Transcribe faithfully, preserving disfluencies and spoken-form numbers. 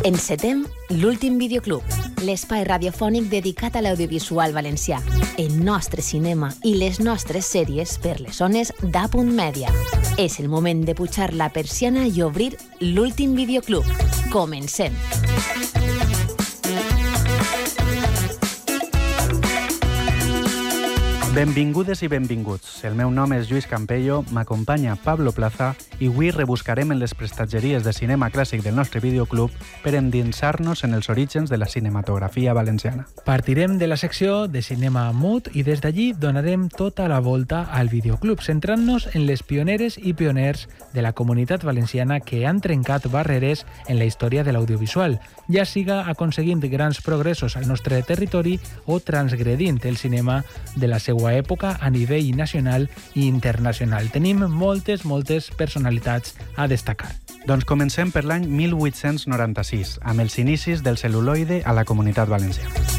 Encetem l'últim videoclub, l'espai radiofònic dedicat a l'audiovisual valencià, el nostre cinema i les nostres sèries per les zones d'A punt Mèdia. És el moment de pujar la persiana i obrir l'últim videoclub. Comencem! Benvingudes i benvinguts. El meu nom és Lluís Campello, m'acompanya Pablo Plaza i avui rebuscarem en les prestatgeries de cinema clàssic del nostre videoclub per endinsar-nos en els orígens de la cinematografia valenciana. Partirem de la secció de cinema mut i des d'allí donarem tota la volta al videoclub, centrant-nos en les pioneres i pioners de la comunitat valenciana que han trencat barreres en la història de l'audiovisual, ja siga aconseguint grans progressos al nostre territori o transgredint el cinema de la seva època a nivell nacional i internacional. Tenim moltes, moltes personalitats a destacar. Doncs comencem per l'any mil vuit-cents noranta-sis, amb els inicis del cel·luloide a la comunitat valenciana.